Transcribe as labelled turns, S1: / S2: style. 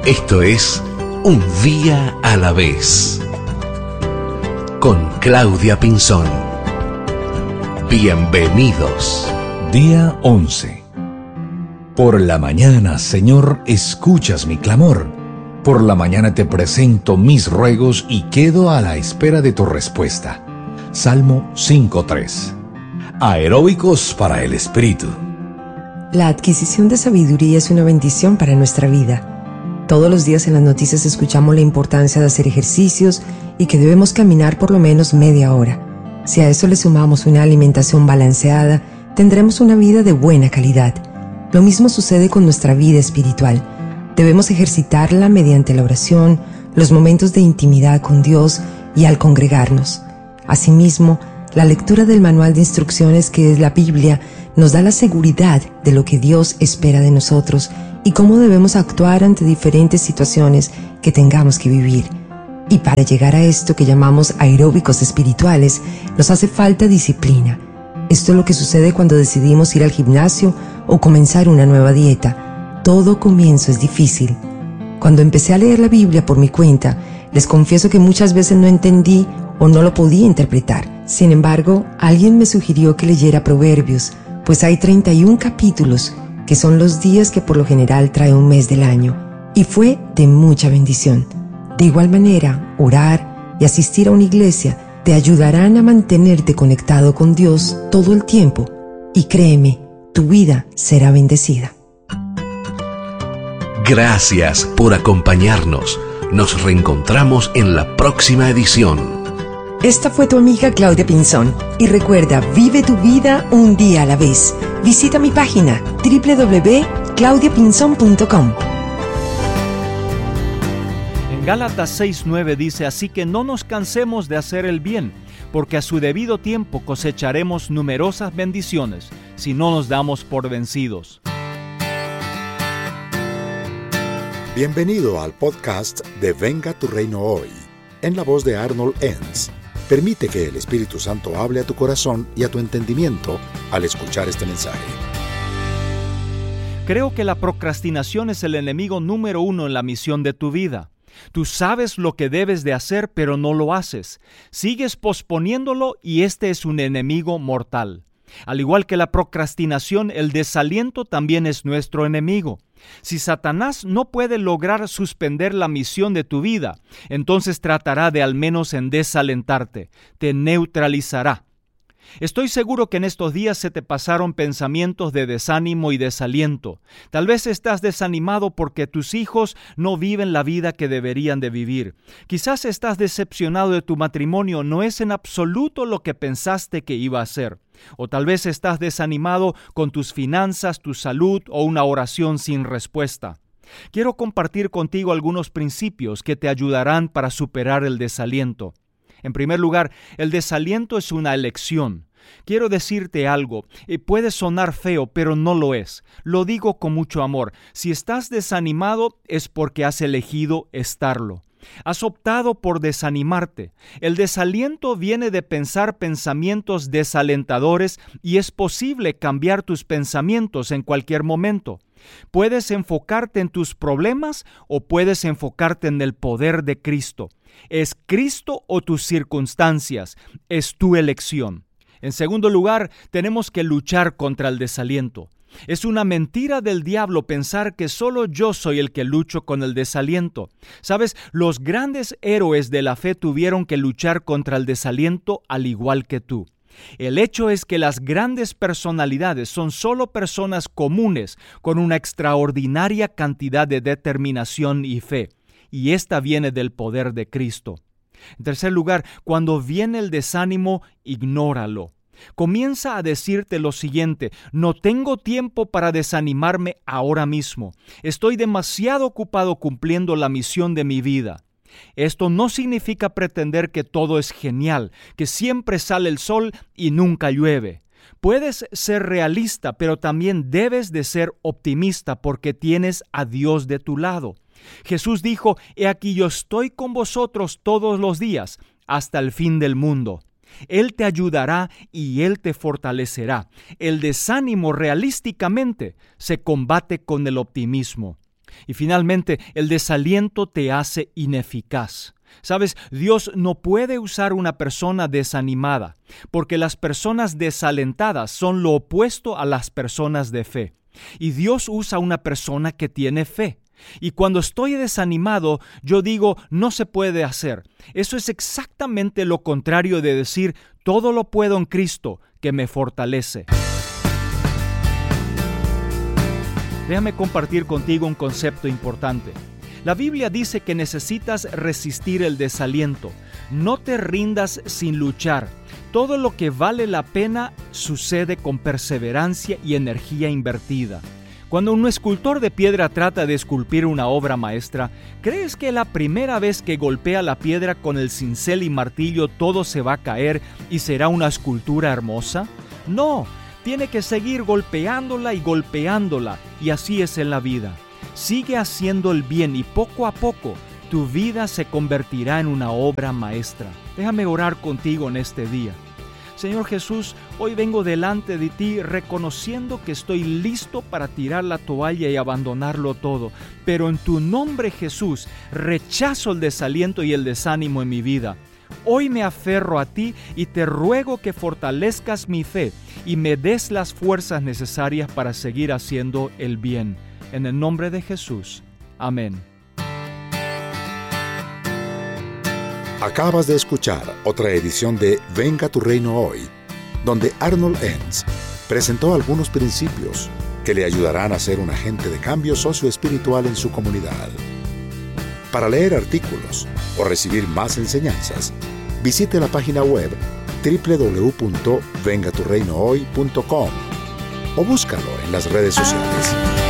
S1: Esto es Un Día a la Vez, con Claudia Pinzón. Bienvenidos.
S2: Día 11. Por la mañana, Señor, escuchas mi clamor. Por la mañana te presento mis ruegos y quedo a la espera de tu respuesta. Salmo 5:3. Aeróbicos para el espíritu.
S3: La adquisición de sabiduría es una bendición para nuestra vida. Todos los días en las noticias escuchamos la importancia de hacer ejercicios y que debemos caminar por lo menos media hora. Si a eso le sumamos una alimentación balanceada, tendremos una vida de buena calidad. Lo mismo sucede con nuestra vida espiritual. Debemos ejercitarla mediante la oración, los momentos de intimidad con Dios y al congregarnos. Asimismo, la lectura del manual de instrucciones que es la Biblia nos da la seguridad de lo que Dios espera de nosotros y cómo debemos actuar ante diferentes situaciones que tengamos que vivir. Y para llegar a esto que llamamos aeróbicos espirituales, nos hace falta disciplina. Esto es lo que sucede cuando decidimos ir al gimnasio o comenzar una nueva dieta. Todo comienzo es difícil. Cuando empecé a leer la Biblia por mi cuenta, les confieso que muchas veces no entendí o no lo podía interpretar. Sin embargo, alguien me sugirió que leyera Proverbios, pues hay 31 capítulos, que son los días que por lo general trae un mes del año, y fue de mucha bendición. De igual manera, orar y asistir a una iglesia te ayudarán a mantenerte conectado con Dios todo el tiempo, y créeme, tu vida será bendecida.
S1: Gracias por acompañarnos. Nos reencontramos en la próxima edición.
S3: Esta fue tu amiga Claudia Pinzón. Y recuerda, vive tu vida un día a la vez. Visita mi página www.claudiapinzon.com.
S4: En Gálatas 6:9 dice: así que no nos cansemos de hacer el bien, porque a su debido tiempo cosecharemos numerosas bendiciones, si no nos damos por vencidos.
S5: Bienvenido al podcast de Venga tu Reino Hoy, en la voz de Arnold Enns. Permite que el Espíritu Santo hable a tu corazón y a tu entendimiento al escuchar este mensaje.
S4: Creo que la procrastinación es el enemigo número 1 en la misión de tu vida. Tú sabes lo que debes de hacer, pero no lo haces. Sigues posponiéndolo y este es un enemigo mortal. Al igual que la procrastinación, el desaliento también es nuestro enemigo. Si Satanás no puede lograr suspender la misión de tu vida, entonces tratará de al menos en desalentarte, te neutralizará. Estoy seguro que en estos días se te pasaron pensamientos de desánimo y desaliento. Tal vez estás desanimado porque tus hijos no viven la vida que deberían de vivir. Quizás estás decepcionado de tu matrimonio, no es en absoluto lo que pensaste que iba a ser. O tal vez estás desanimado con tus finanzas, tu salud o una oración sin respuesta. Quiero compartir contigo algunos principios que te ayudarán para superar el desaliento. En primer lugar, el desaliento es una elección. Quiero decirte algo, puede sonar feo, pero no lo es. Lo digo con mucho amor. Si estás desanimado es porque has elegido estarlo. Has optado por desanimarte. El desaliento viene de pensar pensamientos desalentadores y es posible cambiar tus pensamientos en cualquier momento. Puedes enfocarte en tus problemas o puedes enfocarte en el poder de Cristo. Es Cristo o tus circunstancias. Es tu elección. En segundo lugar, tenemos que luchar contra el desaliento. Es una mentira del diablo pensar que solo yo soy el que lucho con el desaliento. ¿Sabes? Los grandes héroes de la fe tuvieron que luchar contra el desaliento al igual que tú. El hecho es que las grandes personalidades son solo personas comunes con una extraordinaria cantidad de determinación y fe. Y esta viene del poder de Cristo. En tercer lugar, cuando viene el desánimo, ignóralo. Comienza a decirte lo siguiente: no tengo tiempo para desanimarme ahora mismo. Estoy demasiado ocupado cumpliendo la misión de mi vida. Esto no significa pretender que todo es genial, que siempre sale el sol y nunca llueve. Puedes ser realista, pero también debes de ser optimista porque tienes a Dios de tu lado. Jesús dijo: he aquí yo estoy con vosotros todos los días, hasta el fin del mundo. Él te ayudará y Él te fortalecerá. El desánimo realísticamente se combate con el optimismo. Y finalmente, el desaliento te hace ineficaz. ¿Sabes? Dios no puede usar una persona desanimada, porque las personas desalentadas son lo opuesto a las personas de fe. Y Dios usa una persona que tiene fe. Y cuando estoy desanimado, yo digo, no se puede hacer. Eso es exactamente lo contrario de decir, todo lo puedo en Cristo, que me fortalece. Déjame compartir contigo un concepto importante. La Biblia dice que necesitas resistir el desaliento. No te rindas sin luchar. Todo lo que vale la pena sucede con perseverancia y energía invertida. Cuando un escultor de piedra trata de esculpir una obra maestra, ¿crees que la primera vez que golpea la piedra con el cincel y martillo todo se va a caer y será una escultura hermosa? No, tiene que seguir golpeándola, y así es en la vida. Sigue haciendo el bien y poco a poco tu vida se convertirá en una obra maestra. Déjame orar contigo en este día. Señor Jesús, hoy vengo delante de ti reconociendo que estoy listo para tirar la toalla y abandonarlo todo. Pero en tu nombre, Jesús, rechazo el desaliento y el desánimo en mi vida. Hoy me aferro a ti y te ruego que fortalezcas mi fe y me des las fuerzas necesarias para seguir haciendo el bien. En el nombre de Jesús. Amén.
S5: Acabas de escuchar otra edición de Venga tu Reino Hoy, donde Arnold Enns presentó algunos principios que le ayudarán a ser un agente de cambio socioespiritual en su comunidad. Para leer artículos o recibir más enseñanzas, visite la página web www.vengaturreinohoy.com o búscalo en las redes sociales.